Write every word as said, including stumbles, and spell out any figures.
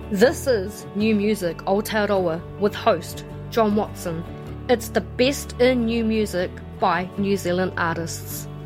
This is New Music Aotearoa with host John Watson. It's the best in new music by New Zealand artists.